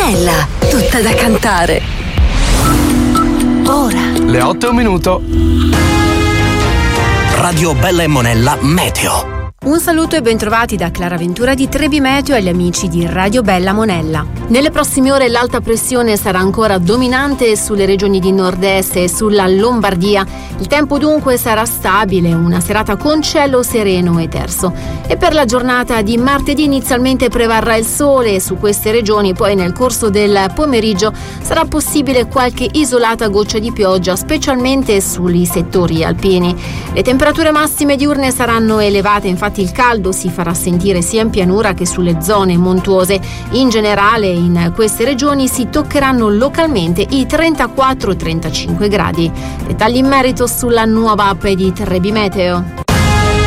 Monella, tutta da cantare. Ora. Le 8:01. Radio Bella e Monella Meteo. Un saluto e bentrovati da Clara Ventura di Trebi Meteo e agli amici di Radio Bella Monella. Nelle prossime ore l'alta pressione sarà ancora dominante sulle regioni di nord-est e sulla Lombardia. Il tempo dunque sarà stabile, una serata con cielo sereno e terso. E per la giornata di martedì inizialmente prevarrà il sole su queste regioni, poi nel corso del pomeriggio sarà possibile qualche isolata goccia di pioggia, specialmente sui settori alpini. Le temperature massime diurne saranno elevate, infatti il caldo si farà sentire sia in pianura che sulle zone montuose. In generale in queste regioni si toccheranno localmente i 34-35 gradi. Dettagli in merito sulla nuova app di Trebi Meteo.